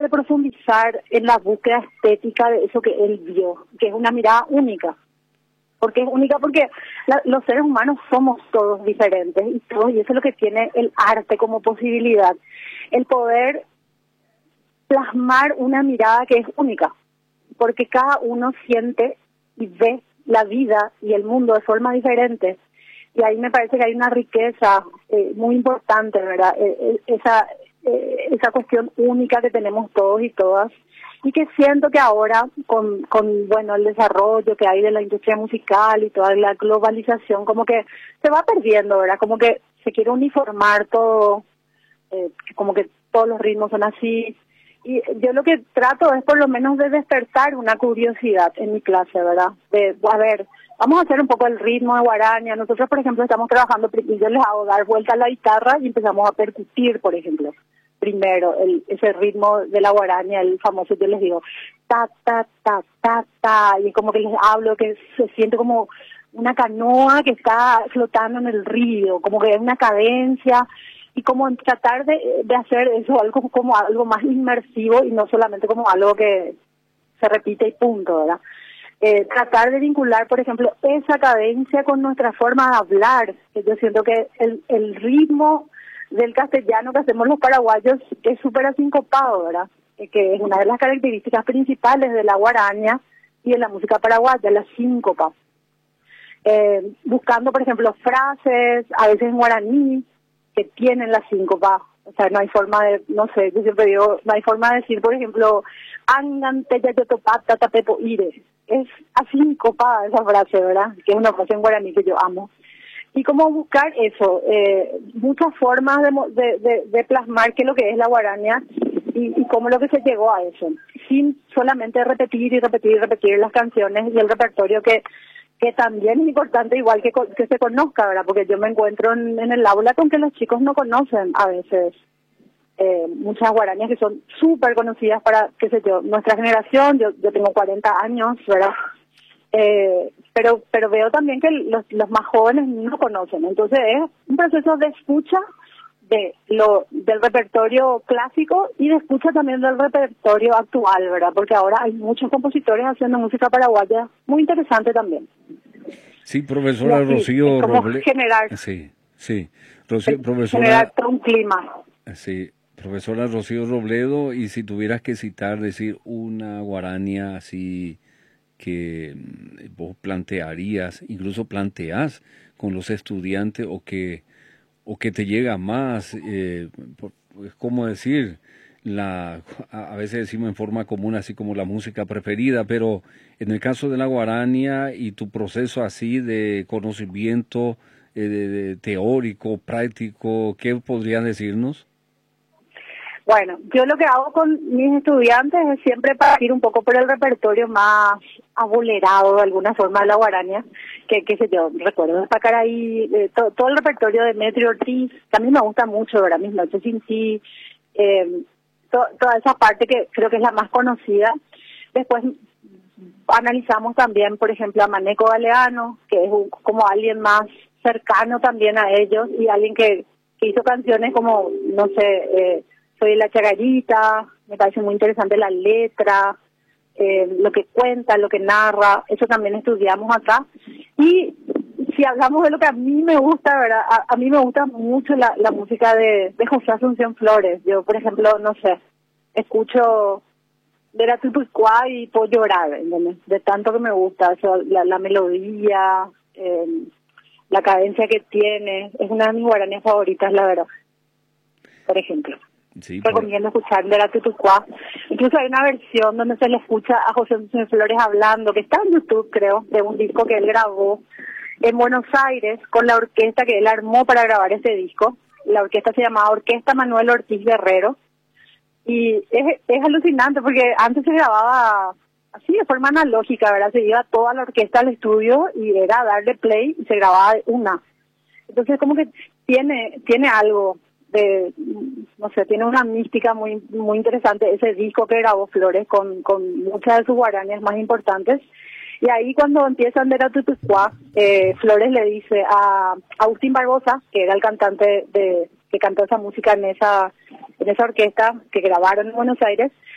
de profundizar en la búsqueda estética de eso que él vio, que es una mirada única. Porque es única porque los seres humanos somos todos diferentes y eso es lo que tiene el arte como posibilidad, el poder plasmar una mirada que es única, porque cada uno siente y ve la vida y el mundo de forma diferente. Y ahí me parece que hay una riqueza muy importante, ¿verdad? Esa cuestión única que tenemos todos y todas, y que siento que ahora con bueno, el desarrollo que hay de la industria musical y toda la globalización, como que se va perdiendo, ¿verdad? Como que se quiere uniformar todo, como que todos los ritmos son así. Y yo lo que trato es por lo menos de despertar una curiosidad en mi clase, ¿verdad? A ver, vamos a hacer un poco el ritmo de guaraña. Nosotros, por ejemplo, estamos trabajando, y yo les hago dar vuelta a la guitarra y empezamos a percutir, por ejemplo. Primero, ese ritmo de la guaraña, el famoso, yo les digo, ta, ta, ta, ta, ta, y como que les hablo que se siente como una canoa que está flotando en el río, como que es una cadencia, y como tratar de hacer eso algo como algo más inmersivo y no solamente como algo que se repite y punto, ¿verdad? Tratar de vincular, por ejemplo, esa cadencia con nuestra forma de hablar, que yo siento que el ritmo del castellano que hacemos los paraguayos es súper asincopado, ¿verdad? Que es una de las características principales de la guaraña y de la música paraguaya, la síncopa. Buscando, por ejemplo, frases, a veces en guaraní, que tienen la síncopa. O sea, no hay forma de, no sé, yo siempre digo, no hay forma de decir, por ejemplo, angante yayotopata tapepo ire. Es asíncopada esa frase, ¿verdad? Que es una frase en guaraní que yo amo. Y cómo buscar eso, muchas formas de plasmar qué es lo que es la guaraña y cómo lo que se llegó a eso, sin solamente repetir y repetir y repetir las canciones y el repertorio que también es importante, igual que se conozca, ¿verdad? Porque yo me encuentro en el aula con que los chicos no conocen a veces muchas guarañas que son súper conocidas para, qué sé yo, nuestra generación. Yo tengo 40 años, ¿verdad? Pero veo también que los más jóvenes no conocen. Entonces es un proceso de escucha del repertorio clásico y de escucha también del repertorio actual, ¿verdad? Porque ahora hay muchos compositores haciendo música paraguaya muy interesante también. Sí, profesora Rocío Robledo. Sí, profesora. Generar todo un clima. Sí, profesora Rocío Robledo, y si tuvieras que citar, decir una guaraña así que vos plantearías, incluso planteás con los estudiantes o que te llega más, es como decir, a veces decimos en forma común así como la música preferida, pero en el caso de la guaraña y tu proceso así de conocimiento de teórico, práctico, ¿qué podrías decirnos? Bueno, yo lo que hago con mis estudiantes es siempre partir un poco por el repertorio más abolerado de alguna forma de la guaraña, que qué sé yo, recuerdo destacar ahí todo el repertorio de Demetrio Ortiz, que a mí me gusta mucho, ¿verdad? Mis noches sin ti, toda esa parte que creo que es la más conocida. Después analizamos también, por ejemplo, a Maneco Galeano, que es como alguien más cercano también a ellos y alguien que hizo canciones como, no sé, Soy la Chagarita, me parece muy interesante la letra, lo que cuenta, lo que narra, eso también estudiamos acá. Y si hablamos de lo que a mí me gusta, ¿verdad? A mí me gusta mucho la música de José Asunción Flores. Yo, por ejemplo, no sé, escucho Vera Tutuicua y puedo llorar, ¿entendés? De tanto que me gusta, eso, la melodía, la cadencia que tiene, es una de mis guaranías favoritas, la verdad, por ejemplo. Sí, Recomiendo escuchar de la Tutucuá. Incluso hay una versión donde se le escucha a José Flores hablando, que está en YouTube, creo, de un disco que él grabó en Buenos Aires con la orquesta que él armó para grabar ese disco. La orquesta se llamaba Orquesta Manuel Ortiz Guerrero. Y es alucinante porque antes se grababa así de forma analógica, ¿verdad? Se iba toda la orquesta al estudio y era darle play y se grababa una. Entonces como que tiene algo de, no sé, tiene una mística muy muy interesante ese disco que grabó Flores con muchas de sus guarañas más importantes. Y ahí cuando empiezan de la Tutucuá, Flores le dice a Agustín Barbosa, que era el cantante que cantó esa música en esa orquesta que grabaron en Buenos Aires,